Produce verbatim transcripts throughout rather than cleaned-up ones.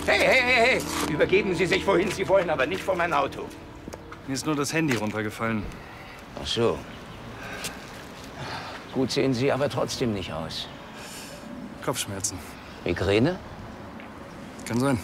Hey, hey, hey, hey! Übergeben Sie sich, wohin Sie wollen, aber nicht vor mein Auto. Mir ist nur das Handy runtergefallen. Ach so. Gut sehen Sie aber trotzdem nicht aus. Kopfschmerzen. Migräne? Kann sein.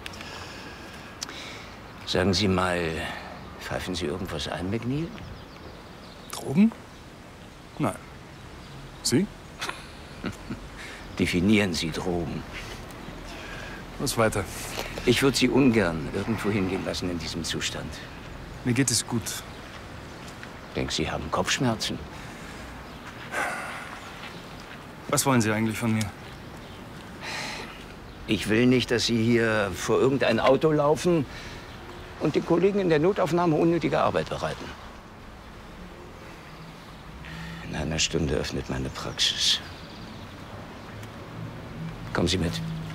Sagen Sie mal, pfeifen Sie irgendwas ein, McNeil? Drogen? Nein. Sie? Definieren Sie Drogen. Was weiter? Ich würde Sie ungern irgendwo hingehen lassen in diesem Zustand. Mir geht es gut. Ich denke, Sie haben Kopfschmerzen. Was wollen Sie eigentlich von mir? Ich will nicht, dass Sie hier vor irgendein Auto laufen und den Kollegen in der Notaufnahme unnötige Arbeit bereiten. In einer Stunde öffnet meine Praxis. Kommen Sie mit.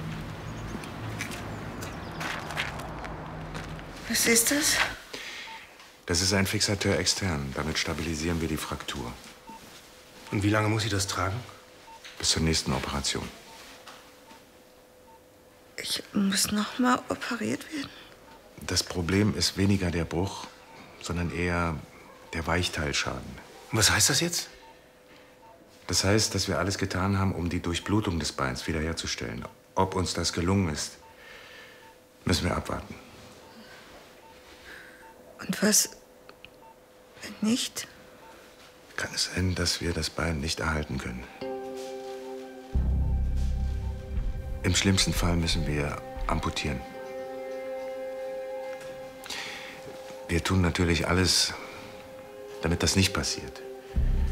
Was ist das? Das ist ein Fixateur extern. Damit stabilisieren wir die Fraktur. Und wie lange muss sie das tragen? Bis zur nächsten Operation. Ich muss noch mal operiert werden? Das Problem ist weniger der Bruch, sondern eher der Weichteilschaden. Was heißt das jetzt? Das heißt, dass wir alles getan haben, um die Durchblutung des Beins wiederherzustellen. Ob uns das gelungen ist, müssen wir abwarten. Und was, wenn nicht? Kann es sein, dass wir das Bein nicht erhalten können? Im schlimmsten Fall müssen wir amputieren. Wir tun natürlich alles, damit das nicht passiert.